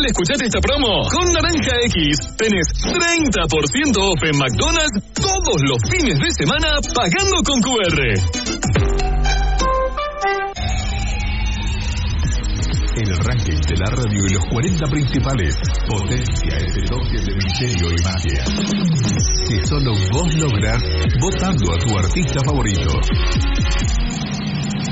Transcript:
mal escuchaste esta promo. Con Naranja X tenés 30% off en McDonald's todos los fines de semana pagando con QR. El ranking de la radio y los 40 principales potencia ese toque de misterio y magia que solo vos lográs votando a tu artista favorito.